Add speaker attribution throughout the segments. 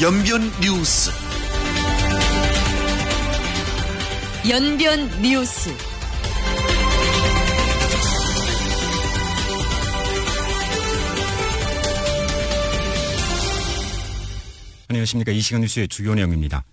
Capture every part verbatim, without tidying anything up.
Speaker 1: 연변 뉴스.
Speaker 2: 연변 뉴스.
Speaker 3: 안녕하십니까. 이 시간 뉴스의 주요 내용입니다.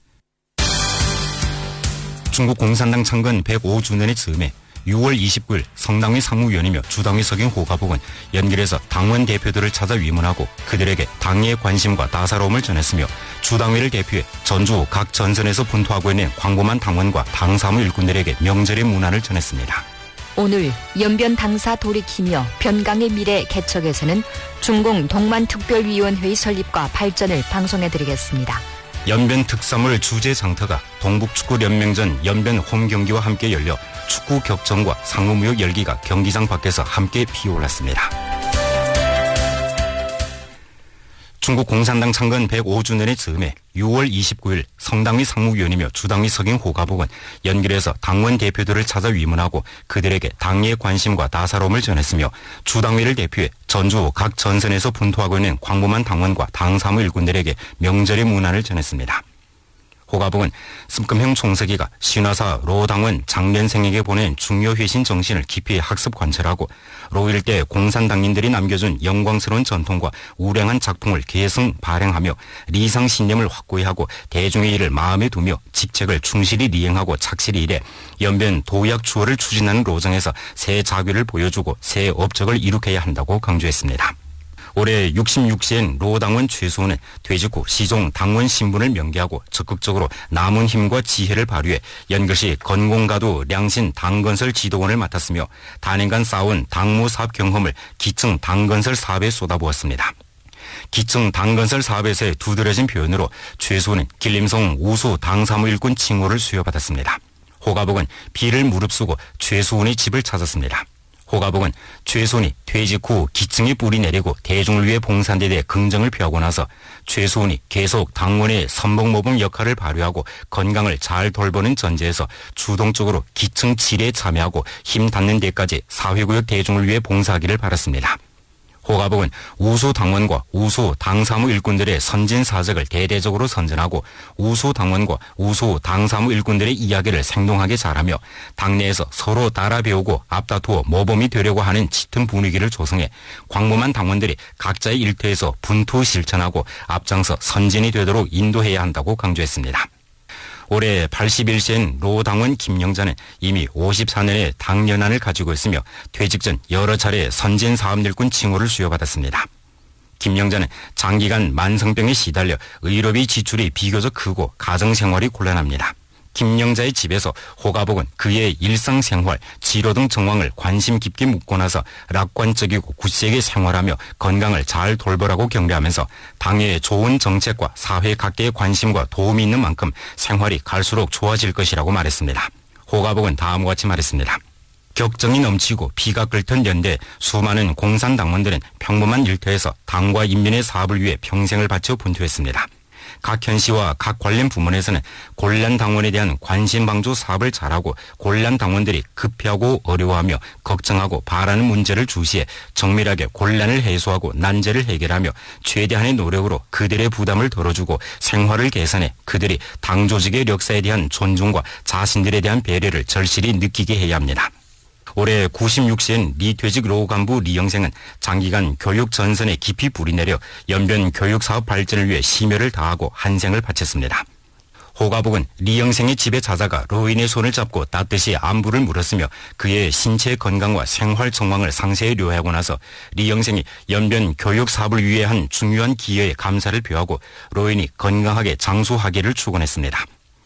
Speaker 3: 중국 공산당 창건 백오 주년의 즈음에 유월 이십구일 성당위 상무위원이며 주당위 석인 호가복은 연결해서 당원 대표들을 찾아 위문하고 그들에게 당의 관심과 따사로움을 전했으며 주당위를 대표해 전주 각 전선에서 분투하고 있는 광범한 당원과 당사무 일꾼들에게 명절의 문안을 전했습니다.
Speaker 2: 오늘 연변 당사 돌이키며 변강의 미래 개척에서는 중공 동만특별위원회의 설립과 발전을 방송해드리겠습니다.
Speaker 3: 연변 특사물 주재 장터가 동북축구연맹전 연변 홈경기와 함께 열려 축구 격정과 상호무역 열기가 경기장 밖에서 함께 피어올랐습니다. 중국 공산당 창건 백오 주년의 즈음에 유월 이십구일 성당위 상무위원이며 주당위 석인 호가복은 연결해서 당원 대표들을 찾아 위문하고 그들에게 당의 관심과 따사로움을 전했으며 주당위를 대표해 전주 각 전선에서 분투하고 있는 광범한 당원과 당사무 일꾼들에게 명절의 문안을 전했습니다. 호가복은 씀금형 총서기가 신화사 로당원 장년생에게 보낸 중요 회신 정신을 깊이 학습 관철하고 로 일대 공산당인들이 남겨준 영광스러운 전통과 우량한 작품을 계승 발행하며 리상 신념을 확고히 하고 대중의 일을 마음에 두며 직책을 충실히 리행하고 착실히 일해 연변 도약 추월을 추진하는 로정에서 새 자규를 보여주고 새 업적을 이룩해야 한다고 강조했습니다. 올해 육십육 세인 로당원 최수호는 퇴직 후 시종 당원 신분을 명기하고 적극적으로 남은 힘과 지혜를 발휘해 연것이 건공가도 량신 당건설 지도원을 맡았으며 단행간 쌓아온 당무 사업 경험을 기층 당건설 사업에 쏟아부었습니다. 기층 당건설 사업에서의 두드러진 표현으로 최수호는 길림성 우수 당사무 일꾼 칭호를 수여받았습니다. 호가복은 비를 무릅쓰고 최수훈의 집을 찾았습니다. 호가복은 최수훈이 퇴직 후 기층에 뿌리 내리고 대중을 위해 봉사한 데 대해 긍정을 표하고 나서 최수훈이 계속 당원의 선봉모범 역할을 발휘하고 건강을 잘 돌보는 전제에서 주동적으로 기층 질에 참여하고 힘 닿는 데까지 사회구역 대중을 위해 봉사하기를 바랐습니다. 호가복은 우수 당원과 우수 당사무 일꾼들의 선진 사적을 대대적으로 선전하고 우수 당원과 우수 당사무 일꾼들의 이야기를 생동하게 잘하며 당내에서 서로 따라 배우고 앞다투어 모범이 되려고 하는 짙은 분위기를 조성해 광범한 당원들이 각자의 일터에서 분투 실천하고 앞장서 선진이 되도록 인도해야 한다고 강조했습니다. 올해 팔십일 세인 로 당원 김영자는 이미 오십사 년의 당연한을 가지고 있으며 퇴직 전 여러 차례 선진 사업일꾼 칭호를 수여받았습니다. 김영자는 장기간 만성병에 시달려 의료비 지출이 비교적 크고 가정생활이 곤란합니다. 김영자의 집에서 호가복은 그의 일상생활, 치료 등 정황을 관심 깊게 묻고 나서 낙관적이고 굳세게 생활하며 건강을 잘 돌보라고 격려하면서 당의 좋은 정책과 사회 각계의 관심과 도움이 있는 만큼 생활이 갈수록 좋아질 것이라고 말했습니다. 호가복은 다음과 같이 말했습니다. 격정이 넘치고 피가 끓던 연대 수많은 공산당원들은 평범한 일터에서 당과 인민의 사업을 위해 평생을 바쳐 분투했습니다. 각 현시와 각 관련 부문에서는 곤란 당원에 대한 관심 방조 사업을 잘하고 곤란 당원들이 급해하고 어려워하며 걱정하고 바라는 문제를 주시해 정밀하게 곤란을 해소하고 난제를 해결하며 최대한의 노력으로 그들의 부담을 덜어주고 생활을 개선해 그들이 당 조직의 역사에 대한 존중과 자신들에 대한 배려를 절실히 느끼게 해야 합니다. 올해 구십육 세인 리퇴직 로 간부 리영생은 장기간 교육 전선에 깊이 뿌리내려 연변 교육사업 발전을 위해 심혈을 다하고 한생을 바쳤습니다. 호가복은 리영생의 집에 찾아가 로인의 손을 잡고 따뜻이 안부를 물었으며 그의 신체 건강과 생활 정황을 상세히 료하고 나서 리영생이 연변 교육사업을 위해 한 중요한 기여에 감사를 표하고 로인이 건강하게 장수하기를 축원했습니다.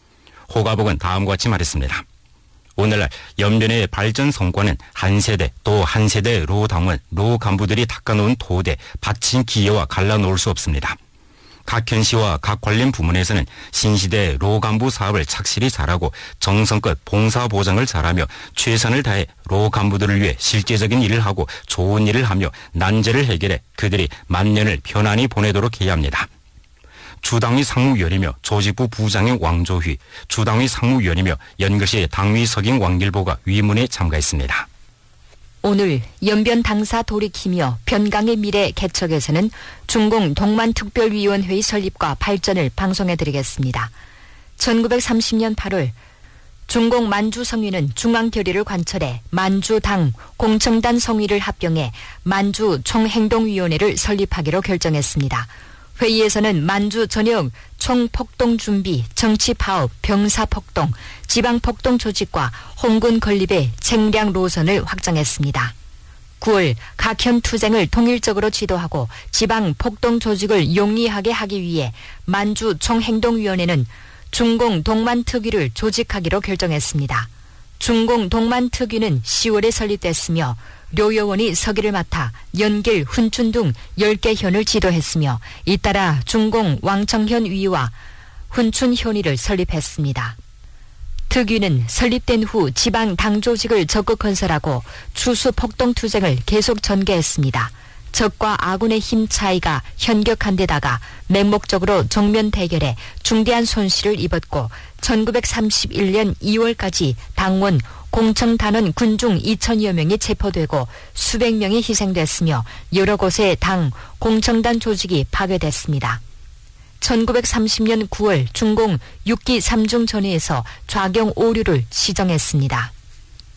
Speaker 3: 호가복은 다음과 같이 말했습니다. 오늘날 연변의 발전 성과는 한 세대 또 한 세대 로 당원, 로 간부들이 닦아놓은 토대, 바친 기여와 갈라놓을 수 없습니다. 각 현시와 각 관련 부문에서는 신시대 로 간부 사업을 착실히 잘하고 정성껏 봉사 보장을 잘하며 최선을 다해 로 간부들을 위해 실제적인 일을 하고 좋은 일을 하며 난제를 해결해 그들이 만년을 편안히 보내도록 해야 합니다. 주당위 상무위원이며 조직부 부장의 왕조휘, 주당위 상무위원이며 연것이 당위 석인 왕길보가 위문에 참가했습니다.
Speaker 2: 오늘 연변 당사 돌이키며 변강의 미래 개척에서는 중공 동만특별위원회의 설립과 발전을 방송해드리겠습니다. 천구백삼십 년 팔월 중공 만주 성위는 중앙 결의를 관철해 만주당 공청단 성위를 합병해 만주 총행동위원회를 설립하기로 결정했습니다. 회의에서는 만주 전역 총폭동 준비, 정치파업, 병사폭동, 지방폭동 조직과 홍군 건립의 책량 노선을 확정했습니다. 구월 각현 투쟁을 통일적으로 지도하고 지방폭동 조직을 용이하게 하기 위해 만주 총행동위원회는 중공 동만특위를 조직하기로 결정했습니다. 중공 동만특위는 시월에 설립됐으며 료여원이 서기를 맡아 연길, 훈춘 등 열 개 현을 지도했으며 잇따라 중공 왕청현 위와 훈춘 현위를 설립했습니다. 특위는 설립된 후 지방 당 조직을 적극 건설하고 추수 폭동 투쟁을 계속 전개했습니다. 적과 아군의 힘 차이가 현격한 데다가 맹목적으로 정면 대결에 중대한 손실을 입었고 천구백삼십일 년 이월까지 당원, 공청단원 군중 이천여 명이 체포되고 수백 명이 희생됐으며 여러 곳의 당, 공청단 조직이 파괴됐습니다. 천구백삼십 년 구월 중공 육 기 삼 중 전회에서 좌경 오류를 시정했습니다.